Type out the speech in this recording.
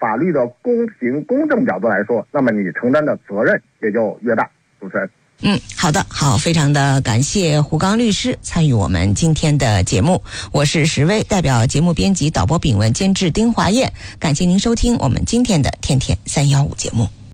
法律的公平公正角度来说，那么你承担的责任也就越大。主持人。 好的，好，非常的感谢胡刚律师参与我们今天的节目。我是石薇，代表节目编辑、导播秉文、监制丁华燕，感谢您收听我们今天的天天315节目。